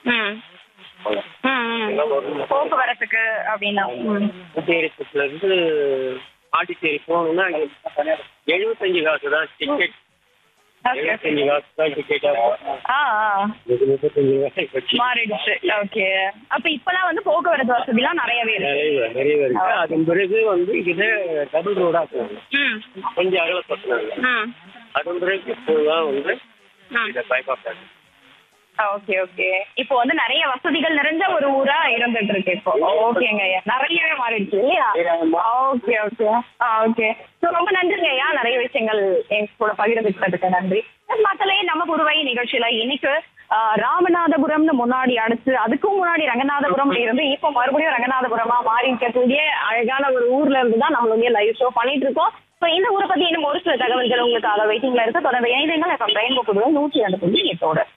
ம். ம். போக்குவரத்துக்கு அப்படின்னா. ம். புதுச்சேரில இருந்து பாண்டிச்சேரி போகணும்னா 75 காசு தான் டிக்கெட். ஓகே. 75 காசு தான் டிக்கெட் ஆகும். ஆ ஆ. 35 காசு போச்சு. மாறிடுச்சு. ஓகே. அப்ப இப்பலாம் வந்து போக்குவரத்து வசதிலாம் நிறையவே இருக்கு. நிறைய இருக்கு. அதன் பிறகு இது டபுள் ரோடா போகும். ம். கொஞ்சம் அகலப்படுத்தினாங்க. ம். அதன் பிறகு இப்போதான் ம். இந்த பைபாஸ் ஆகுது. Okay okay. இப்போ வந்து நிறைய வசதிகள் நிறைஞ்ச ஒரு ஊரா இருந்துட்டு இருக்கு இப்போ. ஓகேங்க ஐயா. நிறையவே மாறிடுச்சு இல்லையா? Okay okay. ஓகே. ஸோ ரொம்ப நன்றிங்க ஐயா. நிறைய விஷயங்கள் என் கூட பகிர்ந்துக்கிட்டதுக்கு நன்றி. மக்களே, நம்ம புதுவை நிகழ்ச்சியில இன்னைக்கு ராமநாதபுரம்னு முன்னாடி அடுத்து அதுக்கும் முன்னாடி ரங்கநாதபுரம்ல இருந்து இப்போ மறுபடியும் ரங்கநாதபுரமா மாறி இருக்கக்கூடிய அழகான ஒரு ஊர்ல இருந்து தான் நம்மளுடைய லைவ் ஷோ பண்ணிட்டு இருக்கோம். இப்போ இந்த ஊரை பத்தி இன்னும் ஒரு சில தகவல்கள் உங்களுக்காக வெயிட்டிங்ல இருக்கு. தொடர்ந்து இணைந்தீங்கள். ரெயின்போ புதுவை 102.8.